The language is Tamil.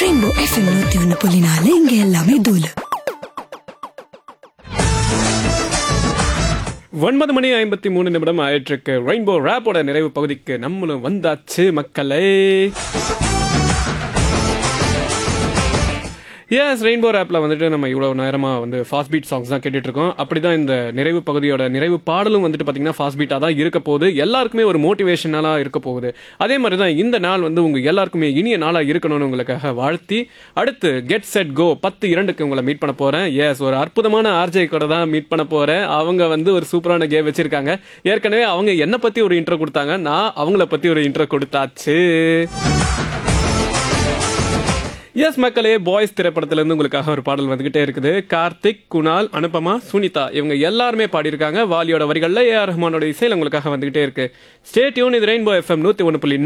ரெயின்போ எஃப்எம் 101.4 இங்க எல்லாமே தூளு. 9:53 ஆயிட்டிருக்கு. ரெயின்போ ராப்போட நிறைவு பகுதிக்கு நம்மளும் வந்தாச்சு மக்களே. எஸ், ரெயின்போ ராப்பில் வந்துட்டு நம்ம இவ்வளோ நேரமாக வந்து ஃபாஸ்ட் பீட் சாங்ஸ் தான் கேட்டுட்டு இருக்கோம். அப்படி தான் இந்த நிறைவு பகுதியோட நிறைவு பாடலும் வந்துட்டு பார்த்தீங்கன்னா ஃபாஸ்ட் பீட்டாக தான் இருக்க போகுது. எல்லாருக்குமே ஒரு மோட்டிவேஷனலாக இருக்க போகுது. அதே மாதிரி தான் இந்த நாள் வந்து உங்கள் எல்லாருக்குமே இனிய நாளாக இருக்கணும்னு உங்களுக்காக வாழ்த்தி, அடுத்து கெட் செட் கோ 10:02 உங்களை மீட் பண்ண போகிறேன். எஸ், ஒரு அற்புதமான ஆர்ஜே கூட தான் மீட் பண்ண போகிறேன். அவங்க வந்து ஒரு சூப்பரான கேம் வச்சுருக்காங்க. ஏற்கனவே அவங்க என்னை பற்றி ஒரு இன்ட்ரோ கொடுத்தாங்க, நான் அவங்கள பற்றி ஒரு இன்ட்ரோ கொடுத்தாச்சு. எஸ் மக்களே, பாய்ஸ் திரைப்படத்திலிருந்து உங்களுக்காக ஒரு பாடல் வந்துகிட்டே இருக்குது. கார்த்திக், குணால், அனுபமா, சுனிதா இவங்க எல்லாருமே பாடியிருக்காங்க. வாலியோட வரிகளில் ஏஆர் ரஹ்மானோட இசையில் உங்களுக்காக வந்துகிட்டே இருக்கு. Stay tune. இது ரெயின்போ எஃப்எம் 101.4.